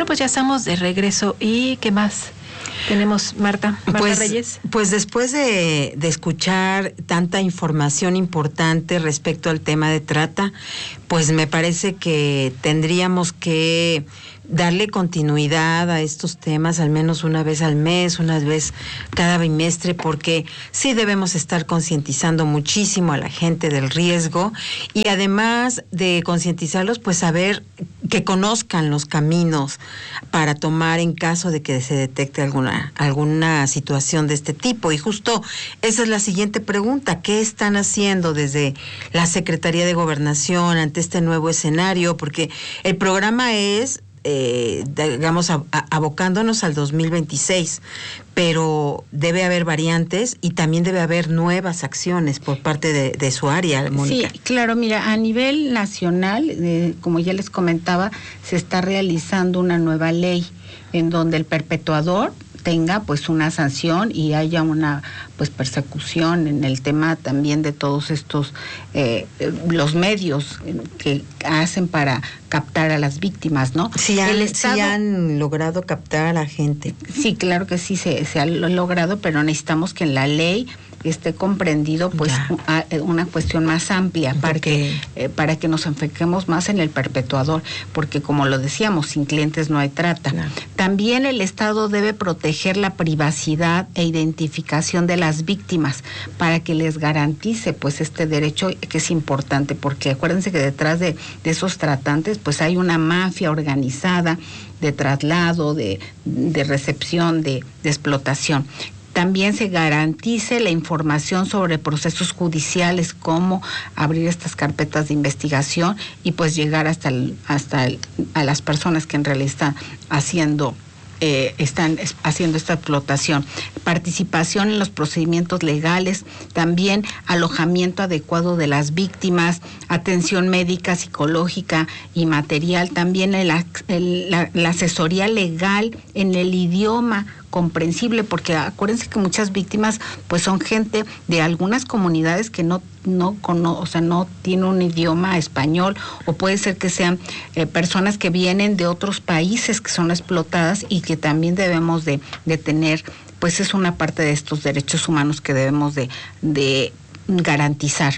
Bueno, pues ya estamos de regreso. ¿Y qué más tenemos, Marta Reyes? Pues después de escuchar tanta información importante respecto al tema de trata, pues me parece que tendríamos que darle continuidad a estos temas al menos una vez al mes, una vez cada bimestre, porque sí debemos estar concientizando muchísimo a la gente del riesgo y además de concientizarlos, pues saber que conozcan los caminos para tomar en caso de que se detecte alguna situación de este tipo. Y justo esa es la siguiente pregunta: ¿qué están haciendo desde la Secretaría de Gobernación ante este nuevo escenario? Porque el programa es digamos, abocándonos al 2026, pero debe haber variantes y también debe haber nuevas acciones por parte de su área, Mónica. Sí, claro, mira, a nivel nacional, como ya les comentaba, se está realizando una nueva ley en donde el perpetuador tenga pues una sanción y haya una pues persecución en el tema también de todos estos los medios que hacen para captar a las víctimas, ¿no? Sí han logrado captar a la gente. Sí, claro que sí se ha logrado, pero necesitamos que en la ley esté comprendido pues una cuestión más amplia para que nos enfoquemos más en el perpetuador, porque como lo decíamos, sin clientes no hay trata. Claro. También el Estado debe proteger la privacidad e identificación de las víctimas para que les garantice pues este derecho que es importante, porque acuérdense que detrás de esos tratantes pues hay una mafia organizada de traslado, de recepción, de explotación. También se garantice la información sobre procesos judiciales, cómo abrir estas carpetas de investigación y pues llegar hasta a las personas que en realidad están haciendo esta explotación. Participación en los procedimientos legales, también alojamiento adecuado de las víctimas, atención médica, psicológica y material, también la asesoría legal en el idioma comprensible, porque acuérdense que muchas víctimas pues son gente de algunas comunidades que no tiene un idioma español, o puede ser que sean personas que vienen de otros países que son explotadas y que también debemos de tener, pues es una parte de estos derechos humanos que debemos de garantizar.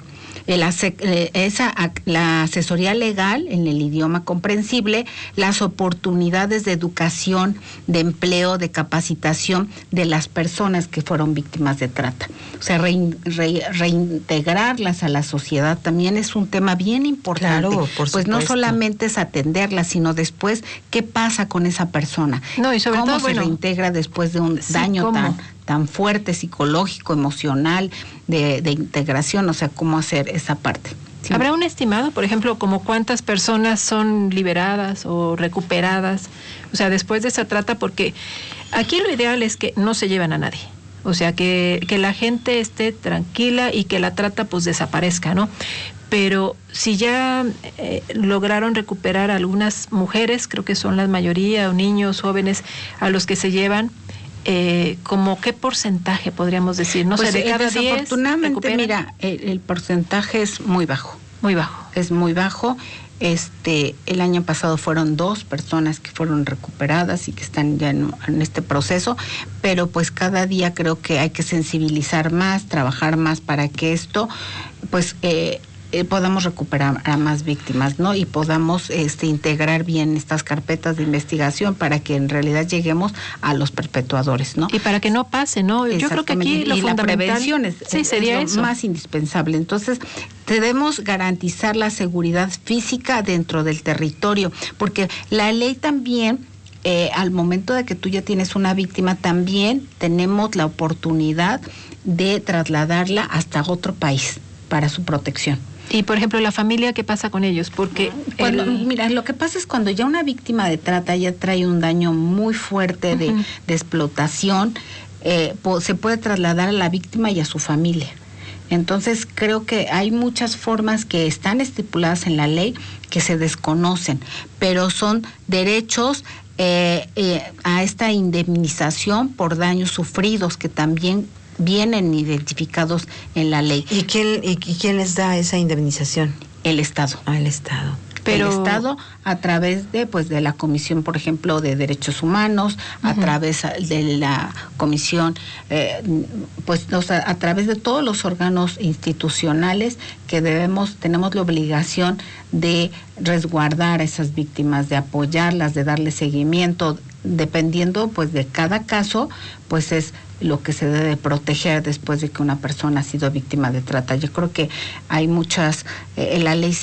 La asesoría legal en el idioma comprensible, las oportunidades de educación, de empleo, de capacitación de las personas que fueron víctimas de trata. O sea, reintegrarlas a la sociedad también es un tema bien importante. Claro, por pues no solamente es atenderlas, sino después qué pasa con esa persona. No, y sobre cómo todo, se reintegra después de un daño tan fuerte, psicológico, emocional, de integración, o sea, cómo hacer esa parte. Sí. ¿Habrá un estimado, por ejemplo, como cuántas personas son liberadas o recuperadas, o sea, después de esa trata? Porque aquí lo ideal es que no se lleven a nadie, o sea, que la gente esté tranquila y que la trata pues desaparezca, ¿no? Pero si ya lograron recuperar a algunas mujeres, creo que son la mayoría, o niños, jóvenes, a los que se llevan, ¿como qué porcentaje podríamos decir? No pues sé, de cada 10. Desafortunadamente, mira, el porcentaje es muy bajo. Muy bajo. Es muy bajo. El año pasado fueron 2 personas que fueron recuperadas y que están ya en este proceso, pero pues cada día creo que hay que sensibilizar más, trabajar más para que esto, pues podamos recuperar a más víctimas, ¿no? Y podamos integrar bien estas carpetas de investigación para que en realidad lleguemos a los perpetuadores, ¿no? Y para que no pase, ¿no? Yo creo que aquí lo fundamental, la prevención sería lo más indispensable. Entonces, debemos garantizar la seguridad física dentro del territorio, porque la ley también, al momento de que tú ya tienes una víctima, también tenemos la oportunidad de trasladarla hasta otro país para su protección. Y, por ejemplo, la familia, ¿qué pasa con ellos? Porque mira, lo que pasa es cuando ya una víctima de trata ya trae un daño muy fuerte de explotación, se puede trasladar a la víctima y a su familia. Entonces, creo que hay muchas formas que están estipuladas en la ley que se desconocen, pero son derechos a esta indemnización por daños sufridos que también vienen identificados en la ley. ¿Y quién les da esa indemnización? El Estado. El Estado. Pero el Estado, a través de la Comisión, por ejemplo, de Derechos Humanos, a través de la Comisión, a través de todos los órganos institucionales que tenemos la obligación de resguardar a esas víctimas, de apoyarlas, de darle seguimiento, dependiendo pues de cada caso, pues es lo que se debe proteger después de que una persona ha sido víctima de trata. Yo creo que hay muchas, la ley